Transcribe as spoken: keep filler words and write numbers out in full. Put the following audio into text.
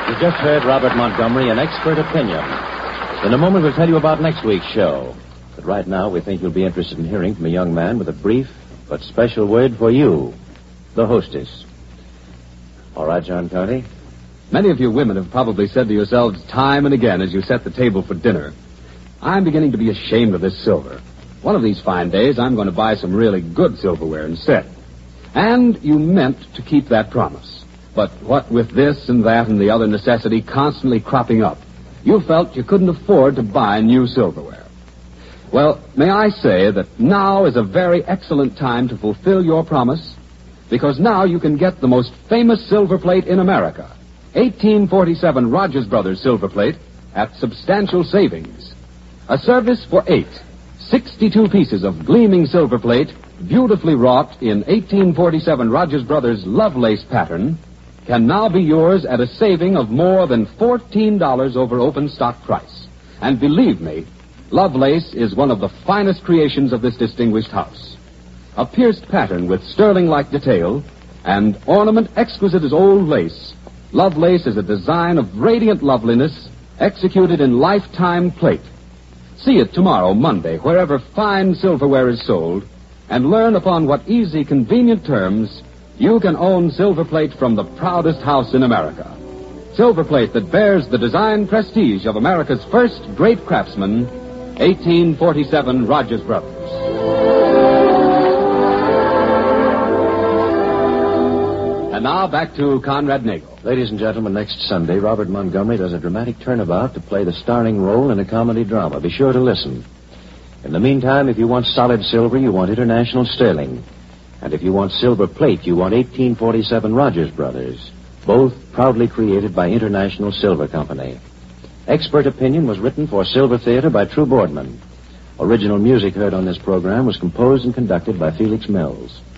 You just heard Robert Montgomery, An Expert Opinion. In a moment, we'll tell you about next week's show. But right now, we think you'll be interested in hearing from a young man with a brief but special word for you, the hostess. All right, John Conte? Many of you women have probably said to yourselves time and again as you set the table for dinner, I'm beginning to be ashamed of this silver. One of these fine days, I'm going to buy some really good silverware instead. And you meant to keep that promise. But what with this and that and the other necessity constantly cropping up, you felt you couldn't afford to buy new silverware. Well, may I say that now is a very excellent time to fulfill your promise, because now you can get the most famous silver plate in America, eighteen forty-seven Rogers Brothers silver plate, at substantial savings. A service for eight, sixty-two pieces of gleaming silver plate, beautifully wrought in eighteen forty-seven Rogers Brothers Lovelace pattern, can now be yours at a saving of more than fourteen dollars over open stock price. And believe me, Lovelace is one of the finest creations of this distinguished house. A pierced pattern with sterling-like detail and ornament exquisite as old lace, Lovelace is a design of radiant loveliness executed in lifetime plate. See it tomorrow, Monday, wherever fine silverware is sold, and learn upon what easy, convenient terms you can own silver plate from the proudest house in America. Silver plate that bears the design prestige of America's first great craftsman, eighteen forty-seven Rogers Brothers. And now back to Conrad Nagel. Ladies and gentlemen, next Sunday, Robert Montgomery does a dramatic turnabout to play the starring role in a comedy drama. Be sure to listen. In the meantime, if you want solid silver, you want International Sterling. And if you want silver plate, you want eighteen forty-seven Rogers Brothers, both proudly created by International Silver Company. Expert Opinion was written for Silver Theater by True Boardman. Original music heard on this program was composed and conducted by Felix Mills.